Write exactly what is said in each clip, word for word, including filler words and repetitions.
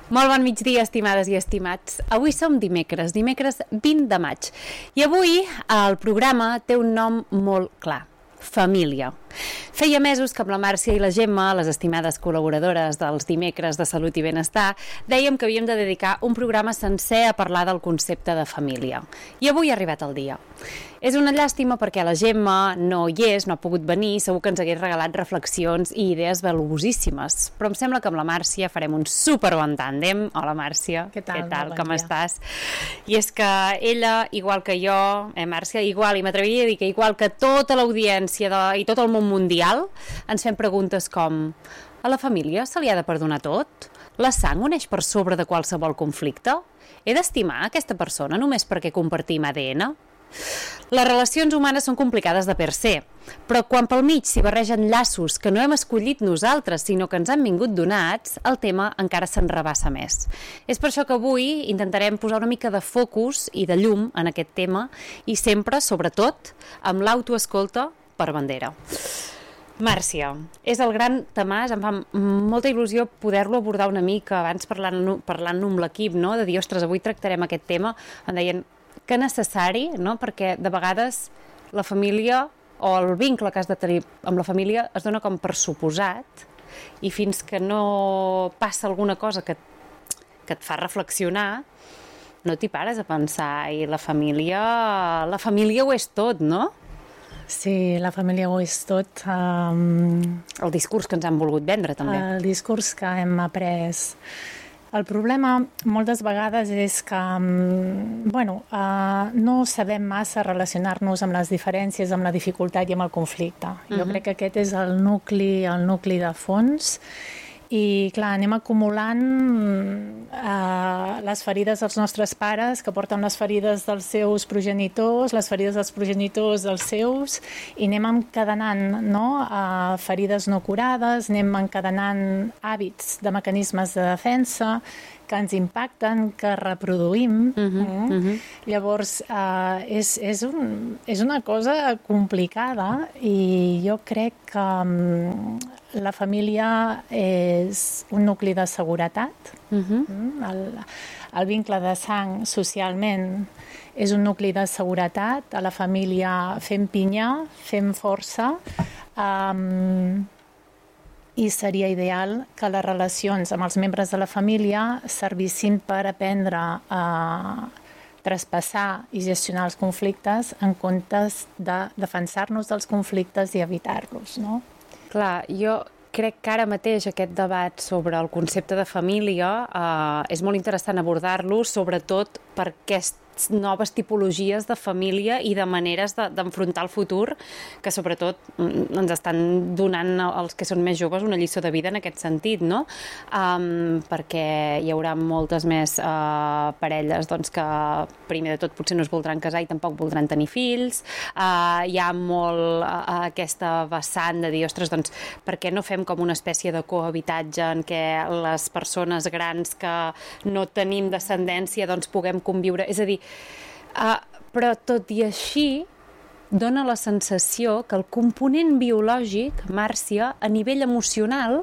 Molt bon migdia, estimades i estimats. Avui som dimecres, dimecres vint de maig. I avui el programa té un nom molt clar: família. Feia mesos que amb la Màrcia i la Gemma, les estimades col·laboradores dels dimecres de Salut i Benestar, dèiem que havíem de dedicar un programa sencer a parlar del concepte de família. I avui ha arribat el dia. És una llàstima perquè la Gemma no hi és, no ha pogut venir, segur que ens hagués regalat reflexions i idees valuosíssimes. Però em sembla que amb la Màrcia farem un superbon tàndem. Hola, Màrcia. Què tal? Què tal? Bon Com dia. estàs? I és que ella, igual que jo, eh, Màrcia, igual, i m'atreviria a dir que igual que tota l'audiència de, i tot el món mundial, ens fem preguntes com: a la família se li ha de perdonar tot? La sang uneix per sobre de qualsevol conflicte? He d'estimar aquesta persona només perquè compartim A D N? Les relacions humanes són complicades de per se, però quan pel mig s'hi barregen llaços que no hem escollit nosaltres, sinó que ens han vingut donats, el tema encara s'enrabassa més. És per això que avui intentarem posar una mica de focus i de llum en aquest tema i sempre, sobretot, amb l'autoescolta per bandera. Màrcia, és el gran temàs, em fa molta il·lusió poder-lo abordar una mica abans parlant-ho parlant amb l'equip, no? De dir, ostres, avui tractarem aquest tema. Em deien que necessari, no? Perquè de vegades la família o el vincle que has de tenir amb la família es dona com per suposat i fins que no passa alguna cosa que, que et fa reflexionar no t'hi pares a pensar, i la família la família ho és tot, no? Sí, la família ho és tot. Um, El discurs que ens han volgut vendre, també. el discurs que hem après. El problema moltes vegades és que um, bueno, uh, no sabem massa relacionar-nos amb les diferències, amb la dificultat i amb el conflicte. Uh-huh. Jo crec que aquest és el nucli, el nucli de fons. I, clar, anem acumulant eh, les ferides dels nostres pares, que porten les ferides dels seus progenitors, les ferides dels progenitors dels seus, i anem encadenant, no? eh, ferides no curades, anem encadenant hàbits de mecanismes de defensa que ens impacten, que reproduïm. Uh-huh, eh? uh-huh. Llavors, eh, és, és, un, és una cosa complicada, i jo crec que um, la família és un nucli de seguretat. Uh-huh. El, el vincle de sang socialment és un nucli de seguretat. A la família fem pinya, fem força, um, i seria ideal que les relacions amb els membres de la família servissin per aprendre a traspassar i gestionar els conflictes en comptes de defensar-nos dels conflictes i evitar-los, no? Clar, jo crec que ara mateix aquest debat sobre el concepte de família eh, és molt interessant abordar-lo, sobretot per aquestes noves tipologies de família i de maneres de, d'enfrontar el futur, que sobretot ens estan donant els que són més joves una lliçó de vida en aquest sentit, no? Um, perquè hi haurà moltes més uh, parelles doncs, que primer de tot potser no es voldran casar i tampoc voldran tenir fills. Uh, hi ha molt uh, aquesta vessant de dir, ostres, doncs, per què no fem com una espècie de cohabitatge en què les persones grans que no tenim descendència doncs puguem conviure? És a dir, Uh, però tot i així dona la sensació que el component biològic, Màrcia, a nivell emocional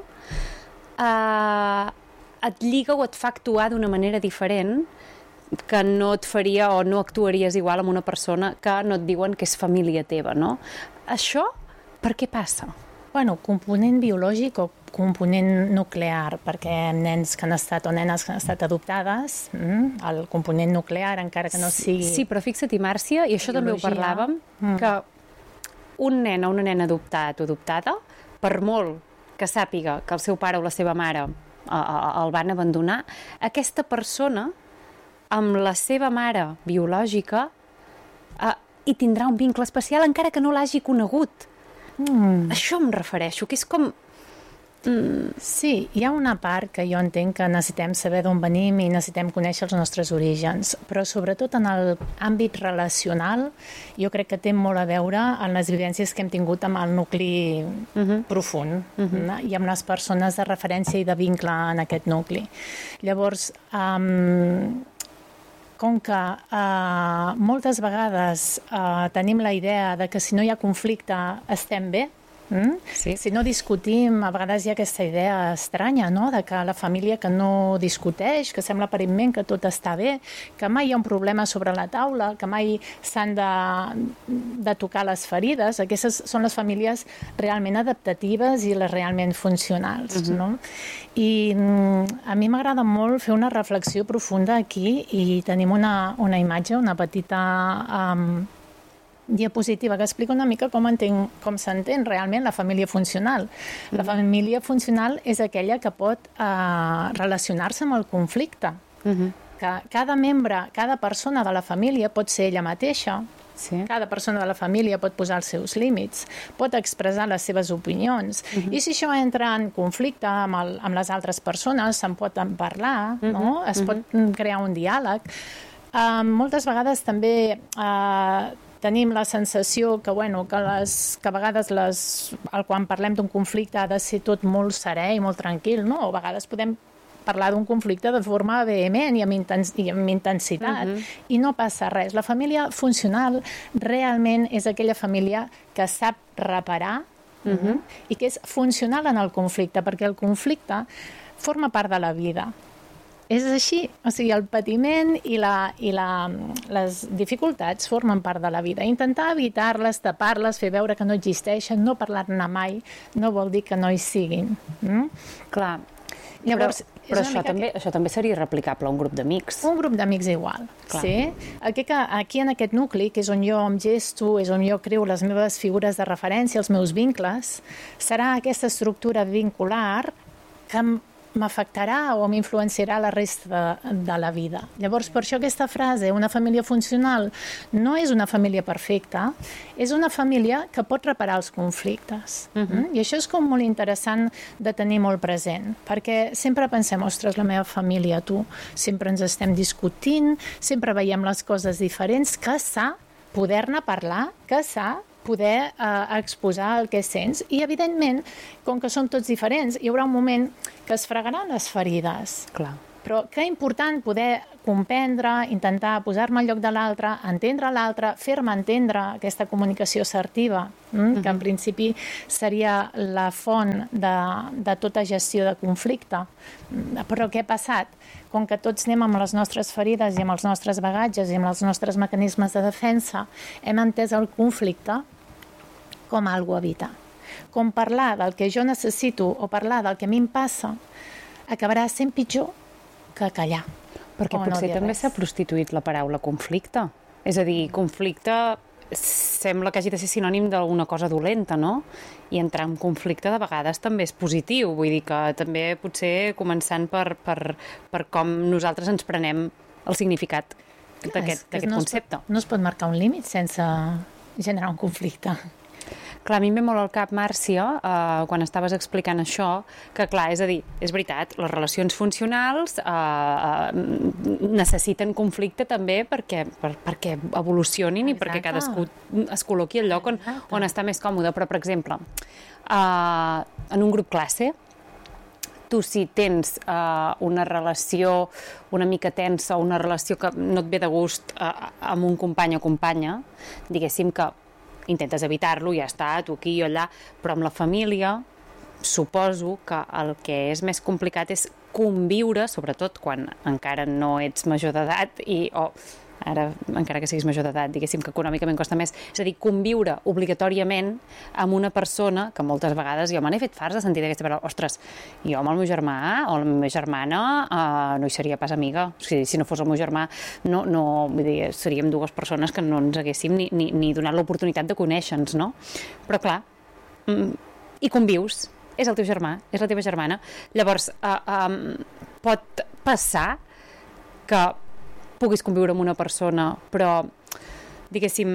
uh, et lliga o et fa actuar d'una manera diferent, que no et faria o no actuaries igual amb una persona que no et diuen que és família teva, no? Això per què passa? Bueno, component biològic o component nuclear, perquè nens que han estat o nenes que han estat adoptades, el component nuclear, encara que no sigui... Sí, però fixa't-hi, Màrcia, i això també ho parlàvem, que un nen o una nena adoptat o adoptada, per molt que sàpiga que el seu pare o la seva mare el van abandonar, aquesta persona, amb la seva mare biològica, hi tindrà un vincle especial encara que no l'hagi conegut. Mm. Això em refereixo, que és com... Mm. Sí, hi ha una part que jo entenc que necessitem saber d'on venim i necessitem conèixer els nostres orígens, però sobretot en l'àmbit relacional jo crec que té molt a veure amb les vivències que hem tingut amb el nucli uh-huh. profund uh-huh. i amb les persones de referència i de vincle en aquest nucli. Llavors, um, com que uh, moltes vegades uh, tenim la idea de que si no hi ha conflicte estem bé, Mm? Sí. Si no discutim, a vegades hi ha aquesta idea estranya, no?, de que la família que no discuteix, que sembla aparentment que tot està bé, que mai hi ha un problema sobre la taula, que mai s'han de, de tocar les ferides. Aquestes són les famílies realment adaptatives i les realment funcionals. Uh-huh. No? I mm, a mi m'agrada molt fer una reflexió profunda aquí i tenim una, una imatge, una petita... Um, diapositiva que explica una mica com entenc, com s'entén realment la família funcional. La família funcional és aquella que pot eh, relacionar-se amb el conflicte. Uh-huh. Que cada membre, cada persona de la família pot ser ella mateixa, sí. Cada persona de la família pot posar els seus límits, pot expressar les seves opinions, uh-huh. I si això entra en conflicte amb, el, amb les altres persones, se'n pot parlar, uh-huh. No? Es uh-huh. pot crear un diàleg. Uh, moltes vegades també... Uh, tenim la sensació que, bueno, que, les, que a vegades les, quan parlem d'un conflicte ha de ser tot molt serè i molt tranquil, no? O a vegades podem parlar d'un conflicte de forma vehement i amb, intens, i amb intensitat, uh-huh. I no passa res. La família funcional realment és aquella família que sap reparar, uh-huh. I que és funcional en el conflicte, perquè el conflicte forma part de la vida. És així, o sigui, el patiment i, la, i la, les dificultats formen part de la vida. Intentar evitar-les, tapar-les, fer veure que no existeixen, no parlar-ne mai, no vol dir que no hi siguin. Mm? Clar, llavors, però, però això, també, que... això també seria replicable a un grup d'amics. Un grup d'amics igual, clar. Sí. Aquí, que, aquí en aquest nucli, que és on jo em gesto, és on jo creo les meves figures de referència, els meus vincles, serà aquesta estructura vincular que m'afectarà o m'influenciarà la resta de, de la vida. Llavors, per això aquesta frase, una família funcional, no és una família perfecta, és una família que pot reparar els conflictes. Uh-huh. Mm? I això és com molt interessant de tenir molt present, perquè sempre pensem, ostres, la meva família, tu, sempre ens estem discutint, sempre veiem les coses diferents, que s'ha poder-ne parlar, que s'ha poder eh, exposar el que sents. I, evidentment, com que som tots diferents, hi haurà un moment que es fregaran les ferides. Clar. Però que important poder comprendre, intentar posar-me al lloc de l'altre, entendre l'altre, fer-me entendre aquesta comunicació assertiva, mm? Uh-huh. Que en principi seria la font de, de tota gestió de conflicte. Però què ha passat? Com que tots anem amb les nostres ferides i amb els nostres bagatges i amb els nostres mecanismes de defensa, hem entès el conflicte com a algo a evitar. Com parlar del que jo necessito o parlar del que a mi em passa acabarà sent pitjor que callar. Perquè potser no també s'ha prostituït la paraula conflicte. És a dir, conflicte sembla que hagi de ser sinònim d'alguna cosa dolenta, no? I entrar en conflicte de vegades també és positiu. Vull dir que també potser començant per, per, per com nosaltres ens prenem el significat d'aquest, d'aquest no concepte. Es pot, no es pot marcar un límit sense generar un conflicte. Clar, a mi em ve molt al cap, Màrcia, eh, quan estaves explicant això, que clar, és a dir, és veritat, les relacions funcionals eh, eh, necessiten conflicte també perquè, per, perquè evolucionin. Exacte. I perquè cadascú es col·loqui al lloc on, on està més còmode. Però, per exemple, eh, en un grup classe, tu si tens eh, una relació una mica tensa, una relació que no et ve de gust eh, amb un company o companya, diguéssim que intentes evitar-lo, ja està, tu aquí i allà, però amb la família suposo que el que és més complicat és conviure, sobretot quan encara no ets major d'edat i, o ara, encara que siguis major d'edat, diguéssim que econòmicament costa més, és a dir, conviure obligatòriament amb una persona que moltes vegades jo me n'he fet farts de sentir d'aquesta paraula, ostres, jo amb el meu germà o la meva germana eh, no hi seria pas amiga, o sigui, si no fos el meu germà no, no, vull dir, seríem dues persones que no ens haguéssim ni, ni, ni donat l'oportunitat de conèixer-nos, no? Però clar, mm, i convius, és el teu germà, és la teva germana, llavors eh, eh, pot passar que puguis conviure amb una persona, però, diguéssim,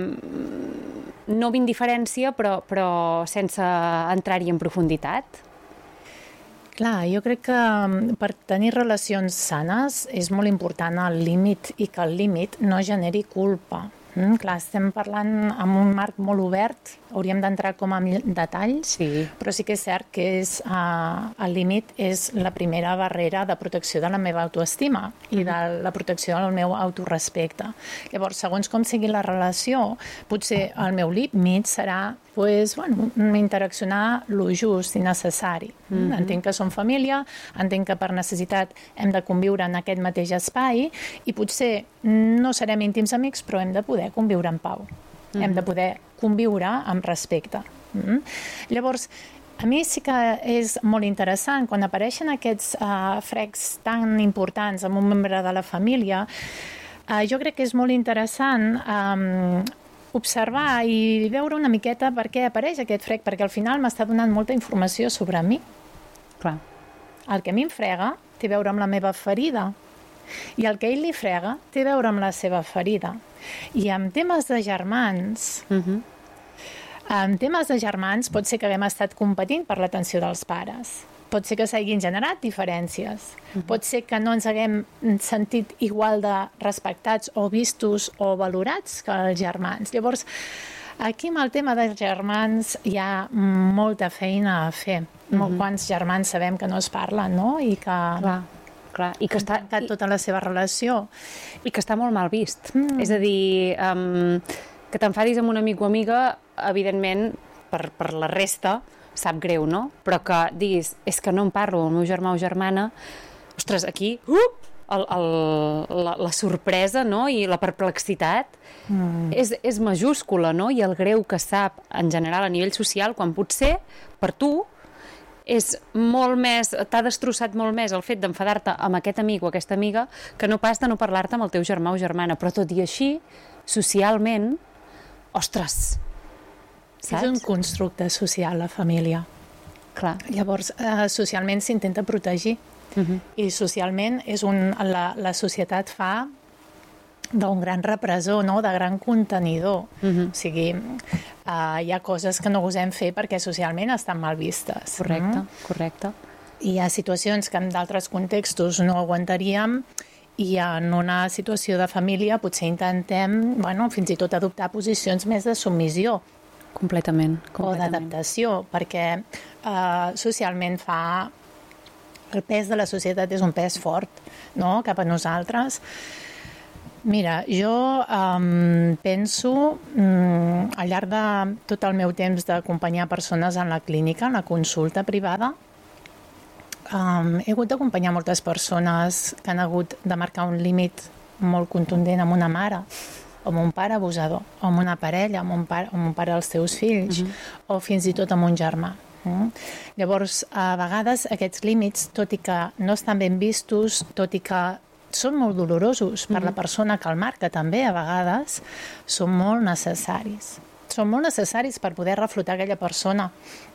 no amb indiferència, però, però sense entrar-hi en profunditat? Clar, jo crec que per tenir relacions sanes és molt important el límit i que el límit no generi culpa. Mm, clar, estem parlant amb un marc molt obert, hauríem d'entrar com a detalls, sí. però sí que és cert que és, uh, el límit és la primera barrera de protecció de la meva autoestima i de la protecció del meu autorespecte. Llavors, segons com sigui la relació, potser el meu límit serà pues, bueno, interaccionar lo just i necessari. Mm-hmm. Entenc que som família, entenc que per necessitat hem de conviure en aquest mateix espai i potser no serem íntims amics, però hem de poder conviure en pau. Mm-hmm. Hem de poder conviure amb respecte. Mm-hmm. Llavors, a mi sí que és molt interessant, quan apareixen aquests uh, frecs tan importants amb un membre de la família, uh, jo crec que és molt interessant um, observar i veure una miqueta per què apareix aquest frec, perquè al final m'està donant molta informació sobre mi. Clar. El que a mi em frega té a veure amb la meva ferida i el que ell li frega té a veure amb la seva ferida. I en temes de germans, uh-huh. en temes de germans pot ser que haguem estat competint per l'atenció dels pares. Pot ser que s'hagin generat diferències. Uh-huh. Pot ser que no ens haguem sentit igual de respectats o vistos o valorats que els germans. Llavors, aquí amb el tema dels germans hi ha molta feina a fer. Uh-huh. Molt quants germans sabem que no es parlen, no? I que... Clar. Clar. I que està que tota la seva relació. I que està molt mal vist. Mm. És a dir, um, que t'enfadis amb un amic o amiga, evidentment, per, per la resta, sap greu, no? Però que diguis, és que no em parlo amb el meu germà o germana, ostres, aquí, uh, el, el, la, la sorpresa, no? I la perplexitat mm. és, és majúscula, no? I el greu que sap, en general, a nivell social, quan potser, per tu, és molt més, t'ha destrossat molt més el fet d'enfadar-te amb aquest amic o aquesta amiga que no pas de no parlar-te amb el teu germà o germana. Però tot i així, socialment, ostres, saps? És un constructe social, la família. Clar. Llavors, eh, socialment s'intenta protegir. Uh-huh. I socialment és un, la, la societat fa d'un gran repressor, no? De gran contenidor. Uh-huh. O sigui, uh, hi ha coses que no gosem fer perquè socialment estan mal vistes. Correcte, mm? correcte. I hi ha situacions que en d'altres contextos no aguantaríem i en una situació de família potser intentem, bueno, fins i tot adoptar posicions més de submissió. Completament. completament. O d'adaptació, perquè uh, socialment fa... El pes de la societat és un pes fort, no?, cap a nosaltres. Mira, jo um, penso, um, al llarg de tot el meu temps d'acompanyar persones en la clínica, en la consulta privada, um, he hagut d'acompanyar moltes persones que han hagut de marcar un límit molt contundent amb una mare, o amb un pare abusador, o amb una parella, amb un pare, amb un pare dels teus fills, uh-huh. o fins i tot amb un germà. Mm. Llavors, a vegades aquests límits, tot i que no estan ben vistos, tot i que són molt dolorosos per mm. la persona que el marca també, a vegades, són molt necessaris. Són molt necessaris per poder reflotar aquella persona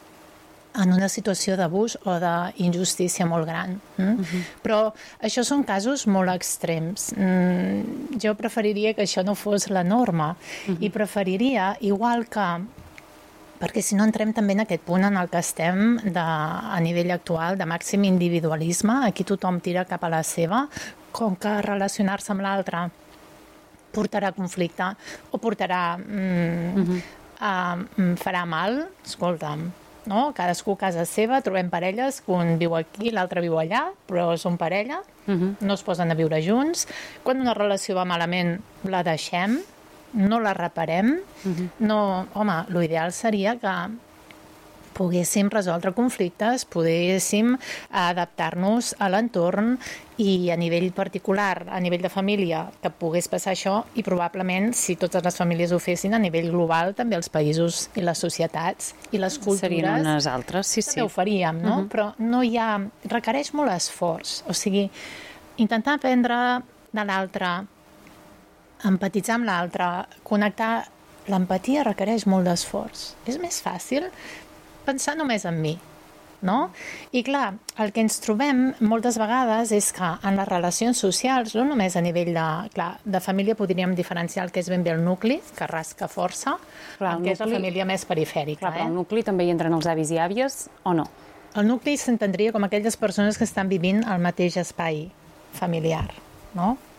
en una situació d'abús o d'injustícia molt gran. Mm? Mm-hmm. Però això són casos molt extrems. Mm, jo preferiria que això no fos la norma mm-hmm. i preferiria, igual que perquè si no entrem també en aquest punt en el que estem de, a nivell actual de màxim individualisme, aquí tothom tira cap a la seva, com que relacionar-se amb l'altre portarà conflicte o portarà mm, uh-huh. a, farà mal, escolta'm, no? Cadascú a casa seva, trobem parelles que un viu aquí, l'altre viu allà, però són parella, uh-huh. no es posen a viure junts. Quan una relació va malament, la deixem, no la reparem. Uh-huh. No, home, l'ideal seria que poguéssim resoldre conflictes, poguéssim adaptar-nos a l'entorn i a nivell particular, a nivell de família, que pogués passar això i probablement, si totes les famílies ho fessin, a nivell global, també els països i les societats i les cultures... Serien unes altres, sí, sí. També ho faríem, no? Uh-huh. Però no hi ha... requereix molt esforç. O sigui, intentar aprendre de l'altre, empatitzar amb l'altre, connectar... L'empatia requereix molt d'esforç. És més fàcil pensar només en mi, no? I clar, el que ens trobem moltes vegades és que en les relacions socials, no només a nivell de, clar, de família podríem diferenciar el que és ben bé el nucli, que rasca força, clar, el que nucli... és la família més perifèrica. Clar, eh? però el nucli també hi entren els avis i àvies o no? El nucli s'entendria com aquelles persones que estan vivint al mateix espai familiar, no?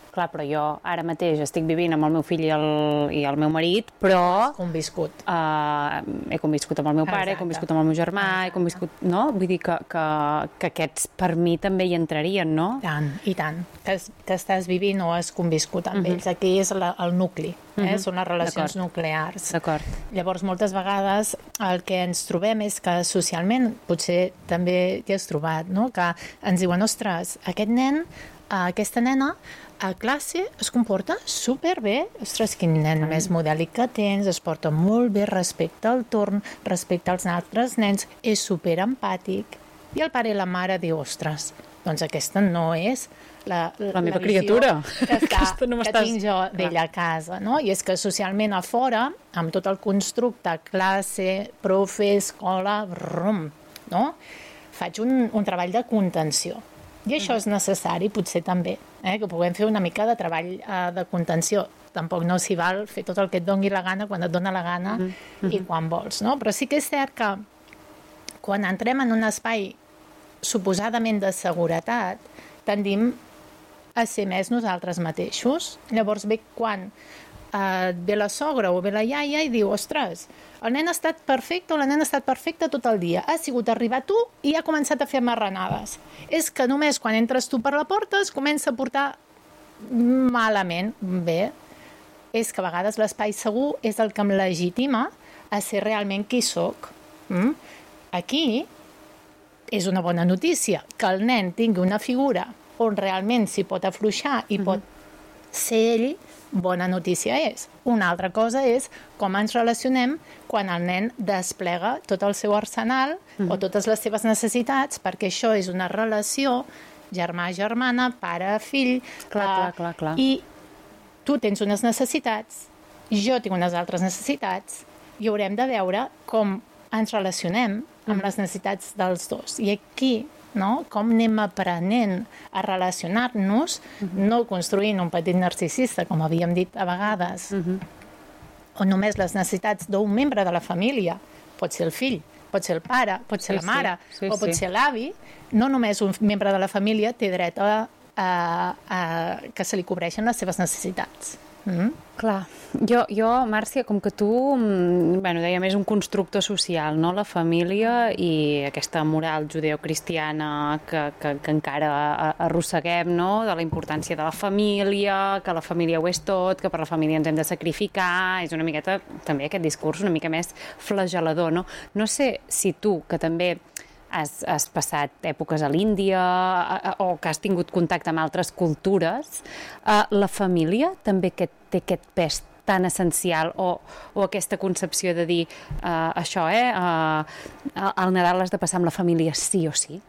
Clar, però jo ara mateix estic vivint amb el meu fill i el, i el meu marit, però... Has conviscut. Uh, he conviscut amb el meu pare, Exacte. he conviscut amb el meu germà, Exacte. he conviscut... No? Vull dir que, que, que aquests per mi també hi entrarien, no? Tant, i tant. Que, que estàs vivint o has conviscut amb uh-huh. ells. Aquí és la, el nucli, eh? uh-huh. són les relacions nuclears. D'acord. Llavors, moltes vegades el que ens trobem és que socialment, potser també t'hi has trobat, no? Que ens diuen, ostres, aquest nen, aquesta nena, a classe es comporta superbé. Ostres, quin nen més modèlic que tens, es porta molt bé respecte al torn, respecte als altres nens, és superempàtic. I el pare i la mare diu, ostres, doncs aquesta no és la, la, la meva la criatura que, està, no que tinc jo d'ella a casa, no? I és que socialment a fora, amb tot el constructe, classe, profe, escola, brum, no? Faig un, un treball de contenció. I això és necessari, potser també, eh? que puguem fer una mica de treball eh, de contenció. Tampoc no s'hi val fer tot el que et doni la gana quan et dona la gana mm-hmm. i quan vols, no? Però sí que és cert que quan entrem en un espai suposadament de seguretat, tendim a ser més nosaltres mateixos. Llavors ve quan eh, ve la sogra o ve la iaia i diu, ostres, el nen ha estat perfecte o la nena ha estat perfecta tot el dia. Ha sigut arribar tu i ha començat a fer marranades. És que només quan entres tu per la porta es comença a portar malament. Bé, és que a vegades l'espai segur és el que em legitima a ser realment qui soc. Mm? Aquí és una bona notícia que el nen tingui una figura on realment s'hi pot afluixar i pot ser ell. Bona notícia és. Una altra cosa és com ens relacionem quan el nen desplega tot el seu arsenal mm-hmm. o totes les seves necessitats, perquè això és una relació germà-germana, pare-fill, clar, uh, clar, clar, clar. i tu tens unes necessitats, jo tinc unes altres necessitats, i haurem de veure com ens relacionem amb mm-hmm. les necessitats dels dos. I aquí... No? Com anem aprenent a relacionar-nos, uh-huh. no construint un petit narcisista, com havíem dit a vegades, uh-huh. o només les necessitats d'un membre de la família, pot ser el fill, pot ser el pare, pot ser sí, la mare, sí, sí, o pot sí. ser l'avi, no només un membre de la família té dret a, a, a que se li cobreixen les seves necessitats. Mm? Clar, jo, jo, Màrcia, com que tu, bueno, dèiem, és un constructe social, no?, la família i aquesta moral judeocristiana que, que, que encara arrosseguem, no?, de la importància de la família, que la família ho és tot, que per la família ens hem de sacrificar, és una miqueta, també aquest discurs una mica més flagelador, no? No sé si tu, que també has, has passat èpoques a l'Índia o que has tingut contacte amb altres cultures, eh, la família també que té aquest pes tan essencial o, o aquesta concepció de dir eh, això, eh, eh, el Nadal l'has de passar amb la família sí o sí?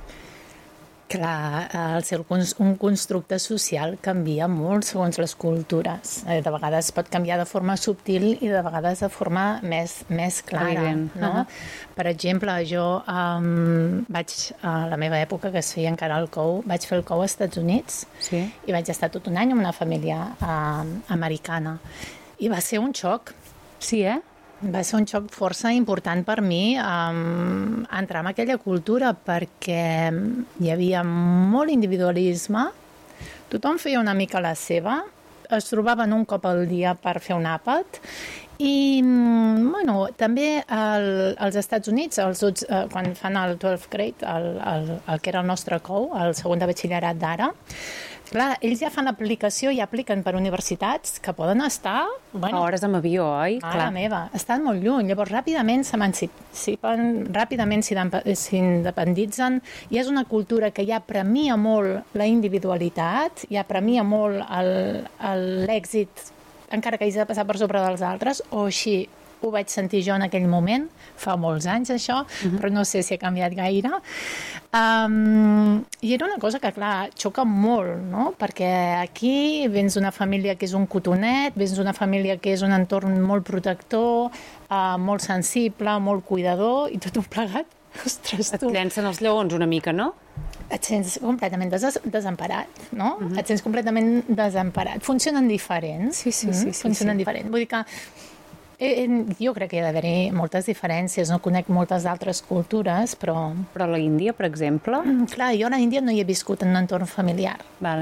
Clar, el ser un constructe social canvia molt segons les cultures. De vegades pot canviar de forma subtil i de vegades de forma més, més clara. Evident. No? Uh-huh. Per exemple, jo um, vaig, a la meva època, que es feia encara el cou, vaig fer el cou als Estats Units sí. i vaig estar tot un any amb una família uh, americana. I va ser un xoc. Sí, eh? Va ser un xoc força important per mi um, entrar en aquella cultura perquè hi havia molt individualisme, tothom feia una mica la seva, es trobaven un cop al dia per fer un àpat i bueno, també el, als Estats Units, els, eh, quan fan el twelfth grade, el, el, el que era el nostre cou, el segon de batxillerat d'ara, clar, ells ja fan l'aplicació i apliquen per universitats que poden estar... Bueno, a hores amb avió, oi? Mare clar. Meva, estan molt lluny. Llavors, ràpidament s'emancipen, ràpidament s'independitzen, i és una cultura que ja premia molt la individualitat, ja premia molt l'èxit, encara que hagi de passar per sobre dels altres, o així ho vaig sentir jo en aquell moment, fa molts anys això, uh-huh. però no sé si ha canviat gaire. Um, I era una cosa que, clar, xoca molt, no? Perquè aquí vens d'una família que és un cotonet, vens d'una família que és un entorn molt protector, uh, molt sensible, molt cuidador, i tot un plegat. Ostres, tu... Et llencen els lleons una mica, no? Et sents completament des desemparat, no? Uh-huh. Et sents completament desemparat. Funcionen diferents. Sí, sí, sí. Mm? sí Funcionen sí. diferents. Vull dir que Eh, jo crec que hi ha d'haver moltes diferències, no conec moltes altres cultures, però... Però a l'Índia, per exemple? Mm, clar, jo a l'Índia no hi he viscut en un entorn familiar. Vale.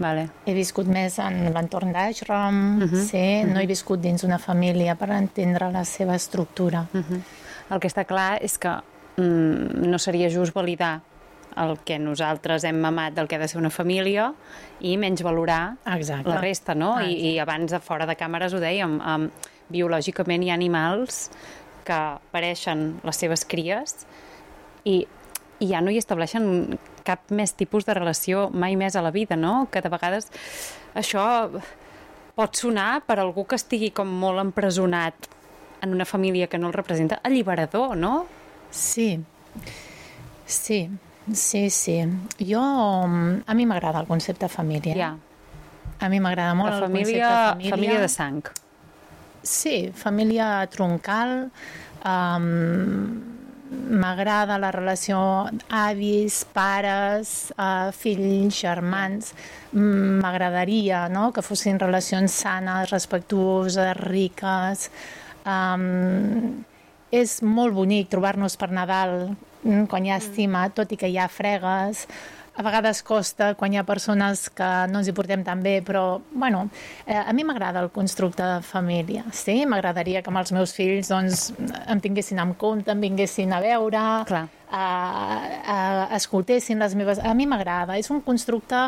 vale. He viscut més en l'entorn d'ashram, uh-huh. sí, uh-huh. no he viscut dins una família per entendre la seva estructura. Uh-huh. El que està clar és que mm, no seria just validar el que nosaltres hem mamat del que ha de ser una família i menys valorar Exacte. La resta, no? Exacte. I, I abans, de fora de càmeres, ho dèiem, um, biològicament hi ha animals que pareixen les seves cries i, i ja no hi estableixen cap més tipus de relació mai més a la vida, no? Que de vegades això pot sonar per algú que estigui com molt empresonat en una família que no el representa, alliberador, no? Sí, sí. Sí, sí. Jo, a mi m'agrada el concepte família. Ja. A mi m'agrada molt la el família, concepte família. Família de sang. Sí, família troncal. Um, m'agrada la relació avis, pares, uh, fills, germans. M'agradaria, no?, que fossin relacions sanes, respectuoses, riques. Um, és molt bonic trobar-nos per Nadal, quan hi ha estima, tot i que hi ha fregues. A vegades costa quan hi ha persones que no ens hi portem tan bé, però, bueno, eh, a mi m'agrada el constructe de família, sí? M'agradaria que amb els meus fills, doncs, em tinguessin en compte, em vinguessin a veure, Clar. a, a, escoltessin les meves... A mi m'agrada, és un constructe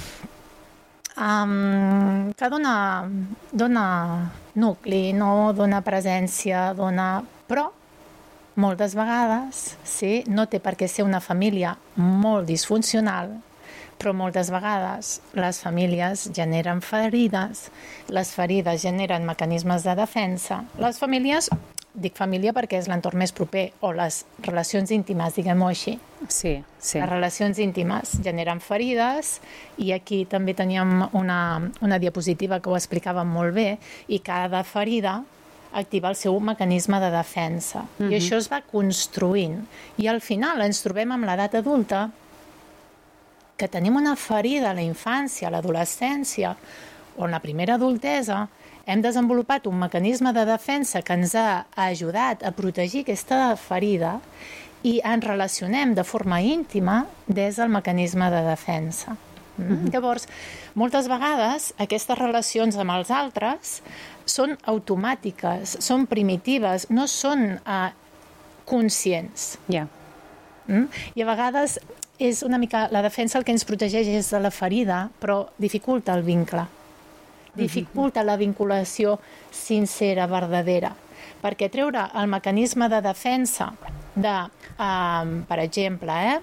um, que dona, dona nucli, no? Dona presència, dona... Però moltes vegades, sí, no té per què ser una família molt disfuncional, però moltes vegades les famílies generen ferides, les ferides generen mecanismes de defensa. Les famílies, dic família perquè és l'entorn més proper, o les relacions íntimes, diguem-ho així. Sí, sí. Les relacions íntimes generen ferides i aquí també teníem una, una diapositiva que ho explicava molt bé i cada ferida activa el seu mecanisme de defensa. Uh-huh. I això es va construint. I al final ens trobem amb l'edat adulta que tenim una ferida a la infància, a l'adolescència o en la primera adultesa. Hem desenvolupat un mecanisme de defensa que ens ha ajudat a protegir aquesta ferida i ens relacionem de forma íntima des del mecanisme de defensa. Mm? Uh-huh. Llavors, moltes vegades aquestes relacions amb els altres són automàtiques, són primitives, no són uh, conscients. Ja. Mm? I a vegades és una mica la defensa el que ens protegeix és de la ferida, però dificulta el vincle. Dificulta la vinculació sincera, verdadera. Perquè treure el mecanisme de defensa de, um, per exemple, eh,